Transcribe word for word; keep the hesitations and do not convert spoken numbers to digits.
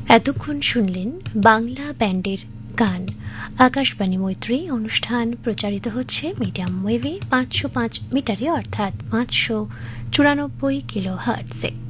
এতক্ষণ শুনলেন বাংলা ব্যান্ডের গান। আকাশবাণী মৈত্রী অনুষ্ঠান প্রচারিত হচ্ছে মিডিয়াম ওয়েভে পাঁচশো পাঁচ মিটারে অর্থাৎ পাঁচশো চুরানব্বই কিলো হার্টসে।